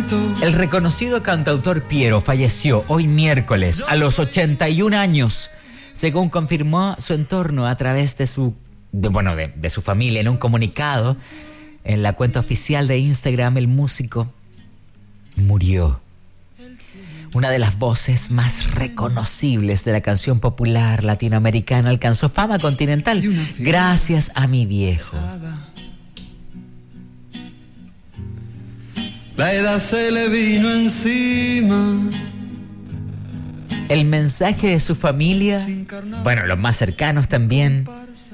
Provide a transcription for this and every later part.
El reconocido cantautor Piero falleció hoy miércoles a los 81 años, según confirmó su entorno a través de su familia en un comunicado. En la cuenta oficial de Instagram, el músico murió. Una de las voces más reconocibles de la canción popular latinoamericana alcanzó fama continental gracias a mi viejo. La edad se le vino encima. El mensaje de su familia, los más cercanos también,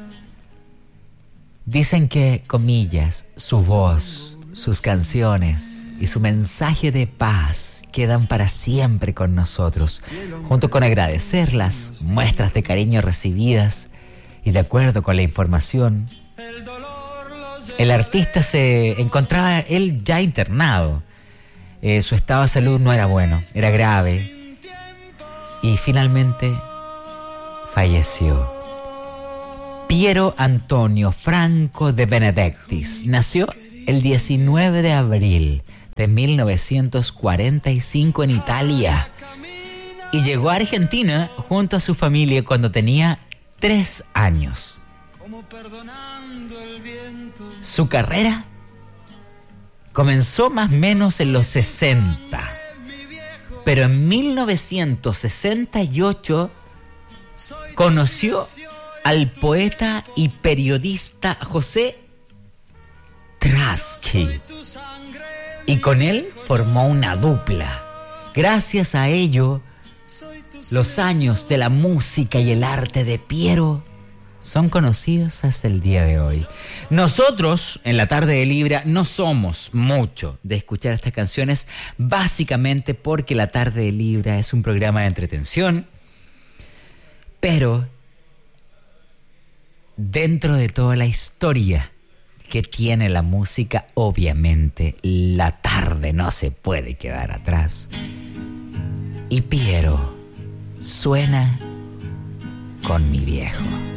dicen que, comillas, su voz, sus canciones y su mensaje de paz quedan para siempre con nosotros, junto con agradecer las muestras de cariño recibidas y de acuerdo con la información. El artista se encontraba él ya internado. Su estado de salud no era bueno, era grave. Y finalmente falleció. Piero Antonio Franco de Benedictis nació el 19 de abril de 1945 en Italia y llegó a Argentina junto a su familia cuando tenía 3 años. Su carrera comenzó más o menos en los 60, pero en 1968 conoció al poeta y periodista José Trasky y con él formó una dupla. Gracias a ello, los años de la música y el arte de Piero son conocidos hasta el día de hoy. Nosotros, en la tarde de Libra, no somos mucho de escuchar estas canciones, básicamente porque la tarde de Libra es un programa de entretención, pero dentro de toda la historia que tiene la música, obviamente la tarde no se puede quedar atrás. Y Piero suena con mi viejo.